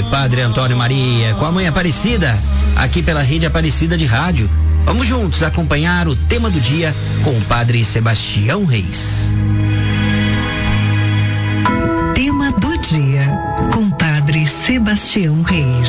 Padre Antônio Maria, com a Mãe Aparecida, aqui pela Rede Aparecida de Rádio. Vamos juntos acompanhar o tema do dia com o Padre Sebastião Reis. Tema do dia com Padre Sebastião Reis.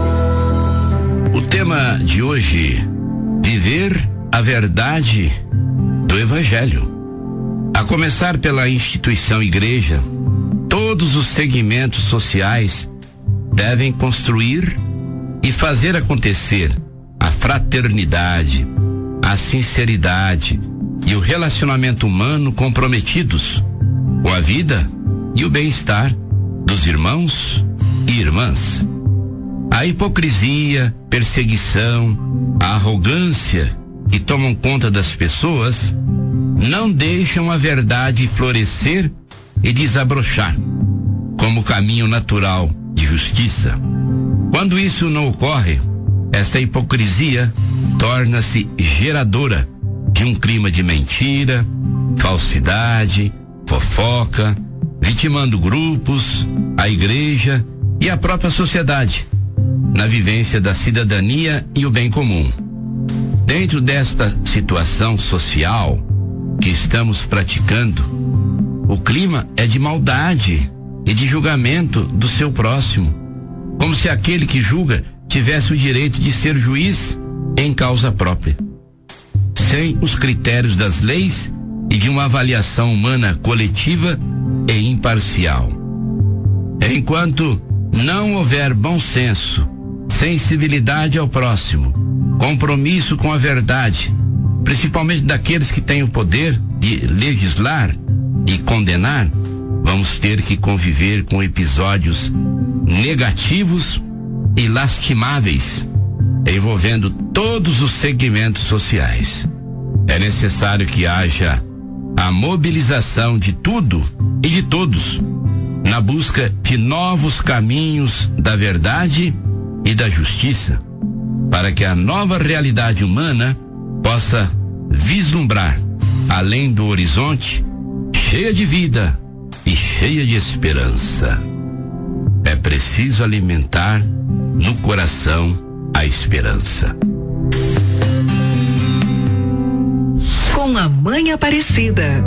O tema de hoje: viver a verdade do Evangelho. A começar pela instituição igreja, todos os segmentos sociais devem construir e fazer acontecer a fraternidade, a sinceridade e o relacionamento humano comprometidos com a vida e o bem-estar dos irmãos e irmãs. A hipocrisia, perseguição, a arrogância que tomam conta das pessoas não deixam a verdade florescer e desabrochar como caminho natural de justiça. Quando isso não ocorre, esta hipocrisia torna-se geradora de um clima de mentira, falsidade, fofoca, vitimando grupos, a igreja e a própria sociedade na vivência da cidadania e o bem comum. Dentro desta situação social que estamos praticando, o clima é de maldade e de julgamento do seu próximo, como se aquele que julga tivesse o direito de ser juiz em causa própria, sem os critérios das leis e de uma avaliação humana coletiva e imparcial. Enquanto não houver bom senso, sensibilidade ao próximo, compromisso com a verdade, principalmente daqueles que têm o poder de legislar e condenar, vamos ter que conviver com episódios negativos e lastimáveis, envolvendo todos os segmentos sociais. É necessário que haja a mobilização de tudo e de todos na busca de novos caminhos da verdade e da justiça, para que a nova realidade humana possa vislumbrar além do horizonte, cheia de vida e cheia de esperança. É preciso alimentar no coração a esperança. Com a Mãe Aparecida.